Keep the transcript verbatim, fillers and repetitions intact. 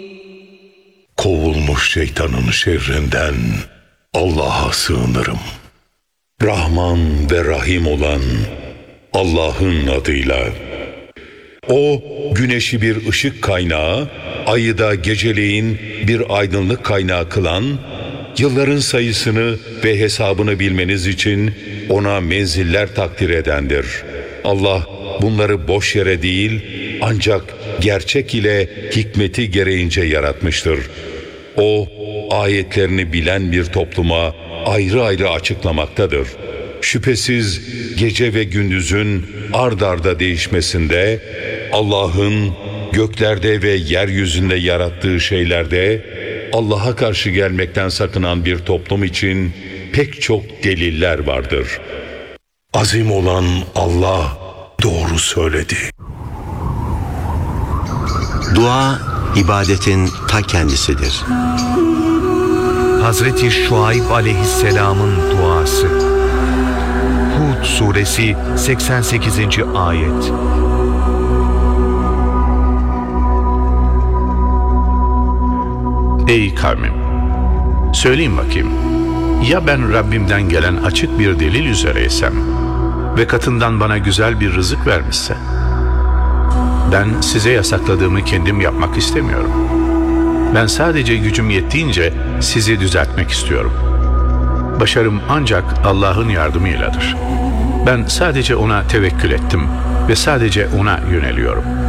Kovulmuş şeytanın şerrinden Allah'a sığınırım. Rahman ve Rahim olan Allah'ın adıyla. O, güneşi bir ışık kaynağı, ayı da geceleyin bir aydınlık kaynağı kılan, yılların sayısını ve hesabını bilmeniz için ona menziller takdir edendir. Allah bunları boş yere değil, ancak gerçek ile hikmeti gereğince yaratmıştır. O, ayetlerini bilen bir topluma ayrı ayrı açıklamaktadır. Şüphesiz gece ve gündüzün ard arda değişmesinde, Allah'ın göklerde ve yeryüzünde yarattığı şeylerde Allah'a karşı gelmekten sakınan bir toplum için pek çok deliller vardır. Azim olan Allah doğru söyledi. Dua, ibadetin ta kendisidir. Hazreti Şuayb aleyhisselamın duası. Hud suresi seksen sekizinci ayet. Ey kavmim! Söyleyin bakayım, ya ben Rabbimden gelen açık bir delil üzereysem ve katından bana güzel bir rızık vermişse? Ben size yasakladığımı kendim yapmak istemiyorum. Ben sadece gücüm yettiğince sizi düzeltmek istiyorum. Başarım ancak Allah'ın yardımıyladır. Ben sadece ona tevekkül ettim ve sadece ona yöneliyorum.